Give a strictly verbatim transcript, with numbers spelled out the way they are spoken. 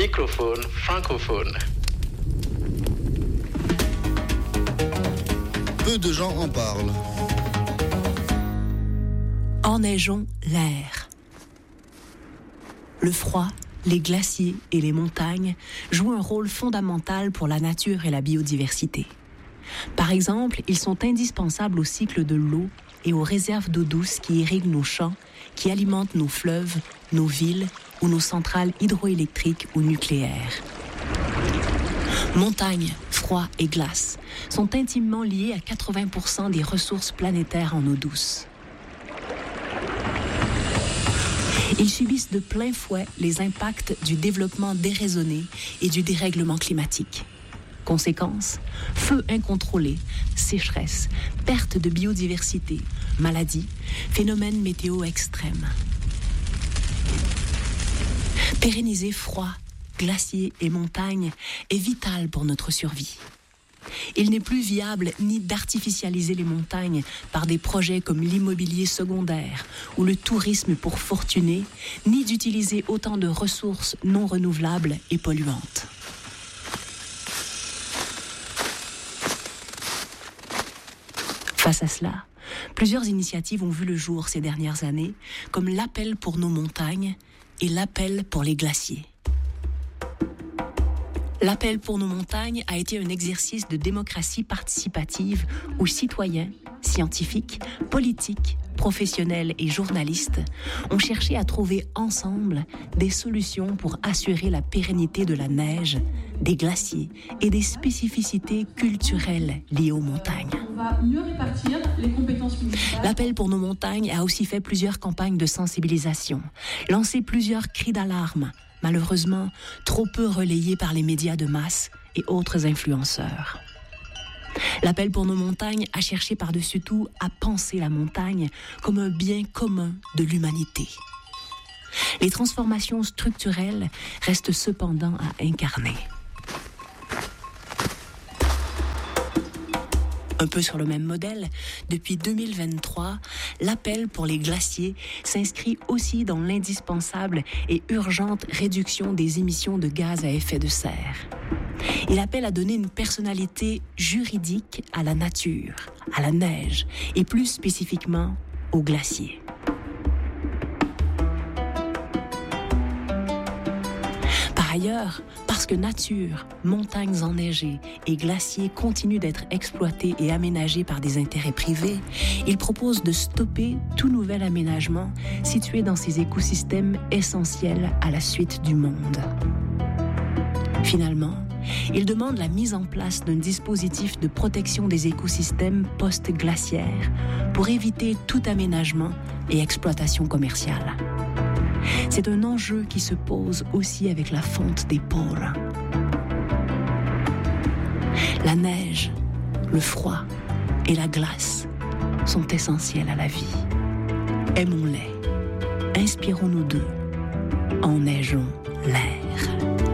microphone francophone. Peu de gens en parlent. Enneigeons l'air. Le froid, les glaciers et les montagnes jouent un rôle fondamental pour la nature et la biodiversité. Par exemple, ils sont indispensables au cycle de l'eau et aux réserves d'eau douce qui irriguent nos champs, qui alimentent nos fleuves, nos villes ou nos centrales hydroélectriques ou nucléaires. Montagnes, froid et glace sont intimement liés à quatre-vingts pour cent des ressources planétaires en eau douce. Ils subissent de plein fouet les impacts du développement déraisonné et du dérèglement climatique. Conséquences, feux incontrôlés, sécheresse, perte de biodiversité, maladies, phénomènes météo extrêmes. Pérenniser froid, glaciers et montagnes est vital pour notre survie. Il n'est plus viable ni d'artificialiser les montagnes par des projets comme l'immobilier secondaire ou le tourisme pour fortunés, ni d'utiliser autant de ressources non renouvelables et polluantes. Face à cela, plusieurs initiatives ont vu le jour ces dernières années, comme l'appel pour nos montagnes et l'appel pour les glaciers. L'appel pour nos montagnes a été un exercice de démocratie participative où citoyens, scientifiques, politiques, professionnels et journalistes ont cherché à trouver ensemble des solutions pour assurer la pérennité de la neige, des glaciers et des spécificités culturelles liées aux montagnes. On va mieux répartir les compétences municipales. L'appel pour nos montagnes a aussi fait plusieurs campagnes de sensibilisation, lancé plusieurs cris d'alarme, malheureusement trop peu relayés par les médias de masse et autres influenceurs. L'appel pour nos montagnes a cherché par-dessus tout à penser la montagne comme un bien commun de l'humanité. Les transformations structurelles restent cependant à incarner. Un peu sur le même modèle, depuis deux mille vingt-trois, l'appel pour les glaciers s'inscrit aussi dans l'indispensable et urgente réduction des émissions de gaz à effet de serre. Il appelle à donner une personnalité juridique à la nature, à la neige et plus spécifiquement aux glaciers. Par ailleurs, parce que nature, montagnes enneigées et glaciers continuent d'être exploités et aménagés par des intérêts privés, il propose de stopper tout nouvel aménagement situé dans ces écosystèmes essentiels à la suite du monde. Finalement, il demande la mise en place d'un dispositif de protection des écosystèmes post-glaciaires pour éviter tout aménagement et exploitation commerciale. C'est un enjeu qui se pose aussi avec la fonte des pôles. La neige, le froid et la glace sont essentiels à la vie. Aimons-les, inspirons-nous d'eux, enneigeons l'air.